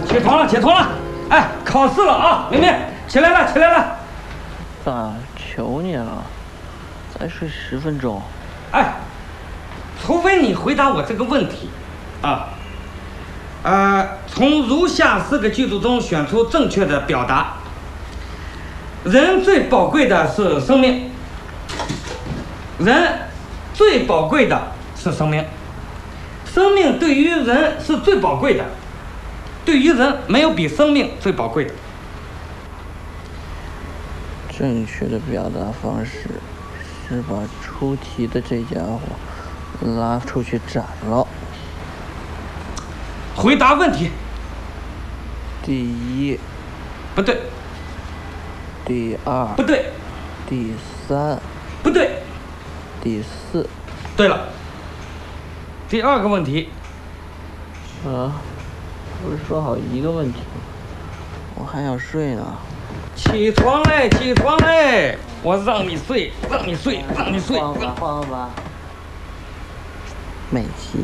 起床了，起床了！哎，考试了啊，明明，起来了，起来了！ 爸，求你了，再睡10分钟。 哎，除非你回答我这个问题，从如下4个句子中选出正确的表达。人最宝贵的是生命。人最宝贵的是生命。生命对于人是最宝贵的，对于人没有比生命最宝贵的。 正确的表达方式是把出题的这家伙拉出去斩了。 回答问题。 第1， 不对。 第2， 不对。 第3， 不对。 第4。 对了。第2个问题。 不是说好1个问题吗？我还想睡呢。 起床嘞，起床嘞！我让你睡，让你睡，让你睡。 换吧。每期